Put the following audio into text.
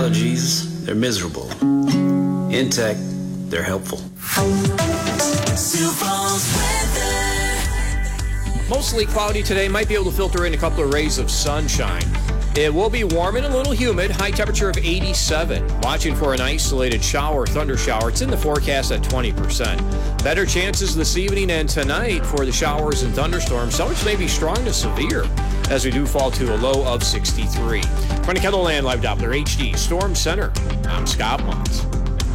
allergies, they're miserable. In tech, they're helpful. Mostly cloudy today. Might be able to filter in a couple of rays of sunshine. It will be warm and a little humid. High temperature of 87. Watching for an isolated shower, thunder shower. It's in the forecast at 20%. Better chances this evening and tonight for the showers and thunderstorms. Some which may be strong to severe as we do fall to a low of 63. From the KENDALL Land Live Doppler HD Storm Center, I'm Scott Mons.